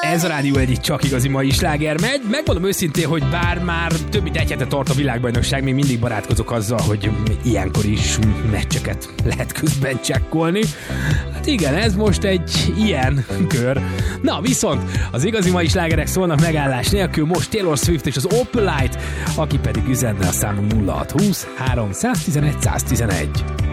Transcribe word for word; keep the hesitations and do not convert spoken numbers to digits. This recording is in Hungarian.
Ez a Rádió egyik csak igazi mai sláger megy. Megmondom őszintén, hogy bár már több mint egy hete tart a világbajnokság, még mindig barátkozok azzal, hogy ilyenkor is meccseket lehet közben csekkolni. Hát igen, ez most egy ilyen kör. Na, viszont az igazi mai slágerek szólnak megállás nélkül, most Taylor Swift és az Opalite, aki pedig üzenne a számunk nulla hat húsz három tizenegy száz tizenegy.